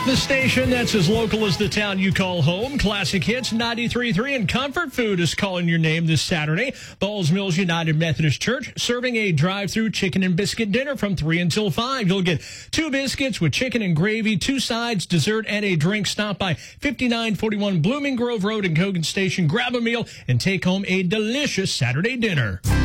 The station that's as local as the town you call home. Classic Hits 93.3 and Comfort Food is calling your name this Saturday. Balls Mills United Methodist Church serving a drive-through chicken and biscuit dinner from 3 until 5. You'll get 2 biscuits with chicken and gravy, 2 sides, dessert, and a drink. Stop by 5941 Blooming Grove Road in Cogan Station. Grab a meal and take home a delicious Saturday dinner.